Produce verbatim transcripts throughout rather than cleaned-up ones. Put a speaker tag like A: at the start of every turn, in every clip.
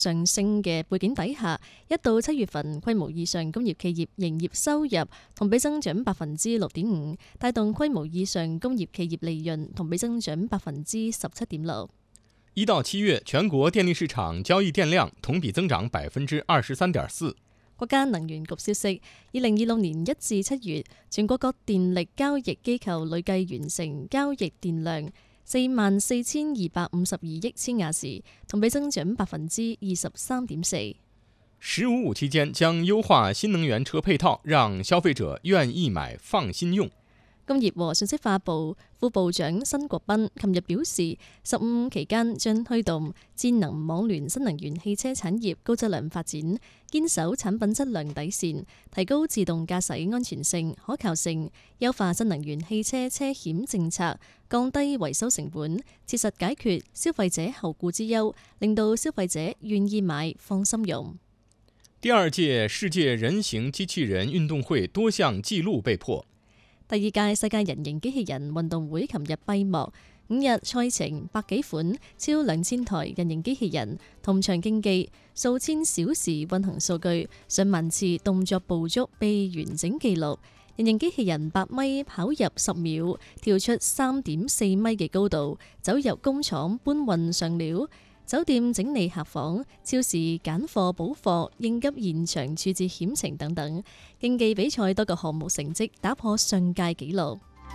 A: 上升嘅背景底下，一到七月份規模以上工業企業營業收入同比增長百分之六點五，帶動規模以上工業企業利潤同比增長百分之十七點六。
B: 一到七月，全國電力市場交易電量同比增長百分之二十三點四。
A: 國家能源局消息，二零二六年一至七月，全國各電力交易機構累計完成交易電量四萬四千二百五十二億千瓦時，同比增長百分之二十三點四。
B: 十五五期間將優化新能源車配套，讓消費者願意買、放心用。
A: 工業和信息化部副部長辛國斌琴日表示，十五期間將推動智能網聯新能源汽車產業高質量發展，堅守產品質量底線，提高自動駕駛安全性、可靠性，優化新能源汽車車險政策，降低維修成本，切實解決消費者後顧之憂，令到消費者願意買、放心用。
B: 第二屆世界人形機器人運動會多項紀錄被破。
A: 第二屆世界人形機器人運動會琴日閉幕，五日賽程百幾款，超兩千台人形機器人同場競技，數千小時運行數據，上萬次動作捕捉被完整記錄。人形機器人百米跑入十秒，跳出三點四米嘅高度，走入工廠搬運上料，酒店整理客房，超市揀貨補貨，應急現場處置險情等等。競技比賽多個項目成績打破上屆紀錄。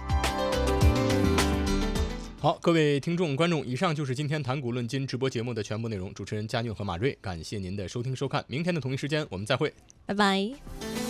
B: 好，各位聽眾觀眾，以上就是今天談股論金直播節目的全部內容。主持人嘉俊和馬瑞，感謝您的收聽收看，明天的同一時間我們再會，
A: 拜拜。